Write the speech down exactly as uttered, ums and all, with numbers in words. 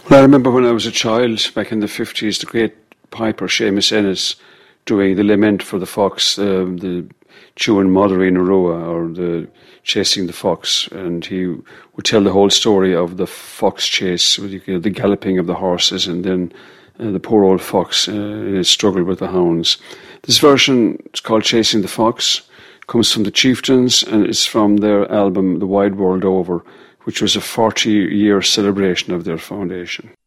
Well, I remember when I was a child, back in the fifties, the great piper Seamus Ennis doing the lament for the fox, um, the chewing Mother in Arua, or the chasing the fox, and he would tell the whole story of the fox chase, with you know, the galloping of the horses, and then uh, the poor old fox uh, in his struggle with the hounds. This version is called Chasing the Fox, comes from the Chieftains, and it's from their album The Wide World Over, which was a forty-year celebration of their foundation.